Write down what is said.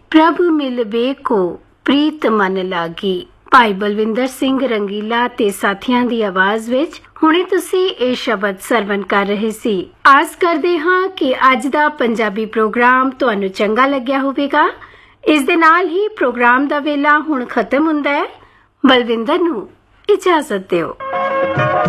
ਪ੍ਰਭ ਮਿਲ ਵੇਖੋ ਪ੍ਰੀਤ ਮਨ ਲਾਗੀ। ਭਾਈ ਬਲਵਿੰਦਰ ਸਿੰਘ ਰੰਗੀਲਾ ਤੇ ਸਾਥੀਆਂ ਦੀ ਆਵਾਜ਼ ਵਿੱਚ ਹੁਣੇ ਤੁਸੀਂ ਇਹ ਸ਼ਬਦ ਸਰਵਣ ਕਰ ਰਹੇ ਸੀ। ਆਸ ਕਰਦੇ ਹਾਂ ਕਿ ਅੱਜ ਦਾ ਪੰਜਾਬੀ ਪ੍ਰੋਗਰਾਮ ਤੁਹਾਨੂੰ ਚੰਗਾ ਲੱਗਿਆ ਹੋਵੇਗਾ। ਇਸ ਦੇ ਨਾਲ ਹੀ ਪ੍ਰੋਗਰਾਮ ਦਾ ਵੇਲਾ ਹੁਣ ਖਤਮ ਹੁੰਦਾ ਹੈ। ਬਲਵਿੰਦਰ ਨੂੰ ਇਜਾਜ਼ਤ ਦਿਓ।